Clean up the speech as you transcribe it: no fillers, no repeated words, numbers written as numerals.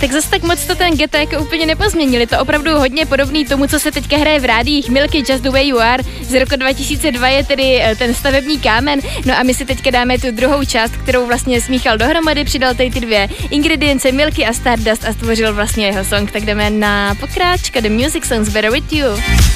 Tak zase tak moc to ten Geta jako úplně nepozměnili. To opravdu hodně podobný tomu, co se teďka hraje v rádiích. Milky Just the Way You Are z roku 2002 je tedy ten stavební kámen. No a my si teďka dáme tu druhou část, kterou vlastně smíchal dohromady, přidal tady ty dvě ingredience Milky a Stardust a stvořil vlastně jeho song. Tak jdeme na pokráčka The Music Songs Better With You.